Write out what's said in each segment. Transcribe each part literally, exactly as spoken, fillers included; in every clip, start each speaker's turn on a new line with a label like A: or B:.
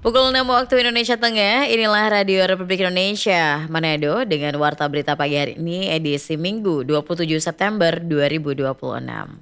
A: Pukul enam waktu Indonesia Tengah, inilah Radio Republik Indonesia Manado dengan Warta Berita Pagi hari ini edisi Minggu dua puluh tujuh September dua ribu dua puluh enam.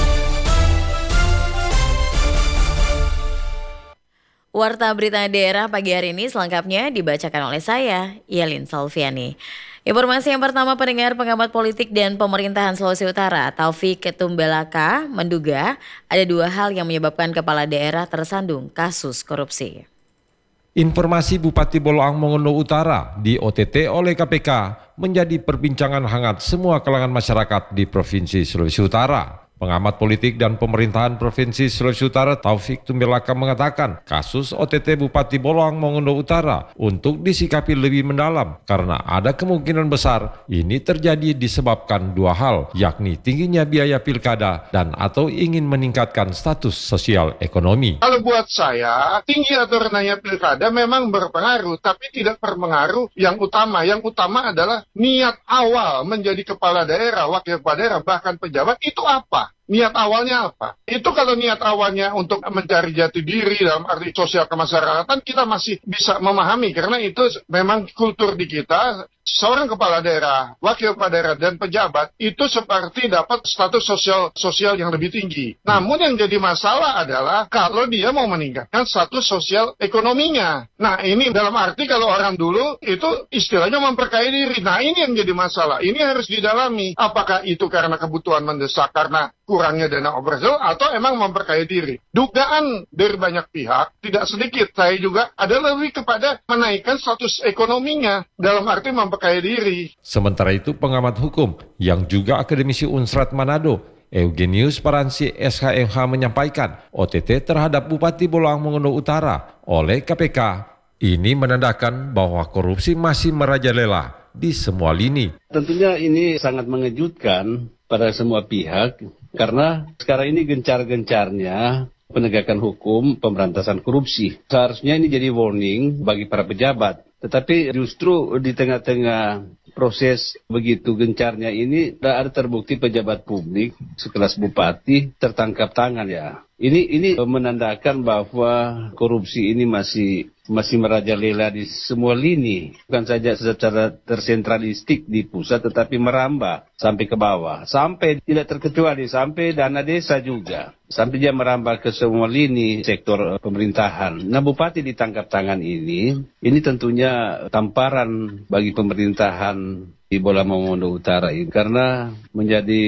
A: Warta Berita Daerah pagi hari ini selengkapnya dibacakan oleh saya, Yelin Salviani. Informasi yang pertama, pendengar, pengamat politik dan pemerintahan Sulawesi Utara, Taufik Ketumbelaka, menduga ada dua hal yang menyebabkan kepala daerah tersandung kasus korupsi.
B: Informasi Bupati Bolaang Mongondo Utara di O T T oleh K P K menjadi perbincangan hangat semua kalangan masyarakat di Provinsi Sulawesi Utara. Pengamat politik dan pemerintahan Provinsi Sulawesi Utara Taufik Tumbelaka mengatakan kasus O T T Bupati Bolaang Mongondo Utara untuk disikapi lebih mendalam karena ada kemungkinan besar ini terjadi disebabkan dua hal, yakni tingginya biaya pilkada dan atau ingin meningkatkan status sosial ekonomi.
C: Kalau buat saya, tinggi atau renahnya pilkada memang berpengaruh, tapi tidak berpengaruh yang utama. Yang utama adalah niat awal menjadi kepala daerah, wakil kepala daerah, bahkan pejabat itu apa? Niat awalnya apa? Itu kalau niat awalnya untuk mencari jati diri dalam arti sosial kemasyarakatan, kita masih bisa memahami karena itu memang kultur di kita. Seorang kepala daerah, wakil kepala daerah, dan pejabat itu seperti dapat status sosial sosial yang lebih tinggi. Namun yang jadi masalah adalah kalau dia mau meningkatkan status sosial ekonominya. Nah ini dalam arti kalau orang dulu itu istilahnya memperkaya diri. Nah ini yang jadi masalah. Ini harus didalami. Apakah itu karena kebutuhan mendesak, karena kurangnya dana operasional, atau emang memperkaya diri? Dugaan dari banyak pihak, tidak sedikit, saya juga ada lebih kepada menaikkan status ekonominya dalam arti memperkaya diri.
B: Sementara itu pengamat hukum yang juga akademisi Unsrat Manado, Eugenius Paransi S H M H menyampaikan O T T terhadap Bupati Bolaang Mongondo Utara oleh K P K ini menandakan bahwa korupsi masih merajalela di semua lini.
D: Tentunya ini sangat mengejutkan pada semua pihak karena sekarang ini gencar-gencarnya penegakan hukum, pemberantasan korupsi. Seharusnya ini jadi warning bagi para pejabat. Tetapi justru di tengah-tengah proses begitu gencarnya ini ada terbukti pejabat publik sekelas bupati tertangkap tangan ya. Ini ini menandakan bahwa korupsi ini masih masih merajalela di semua lini, bukan saja secara tersentralistik di pusat, tetapi merambah sampai ke bawah, sampai tidak terkecuali sampai dana desa juga, sampai dia merambah ke semua lini sektor pemerintahan. Nah, bupati ditangkap tangan ini, ini tentunya tamparan bagi pemerintahan di Bolaang Mongondo Utara ini, karena menjadi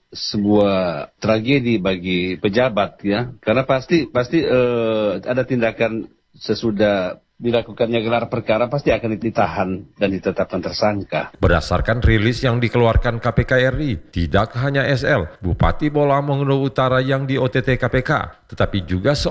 D: sebuah tragedi bagi pejabat ya, karena pasti pasti uh, ada tindakan sesudah dilakukannya gelar perkara pasti akan ditahan dan ditetapkan tersangka.
B: Berdasarkan rilis yang dikeluarkan K P K R I, tidak hanya S L, Bupati Bolaang Mongondo Utara yang di O T T K P K, tetapi juga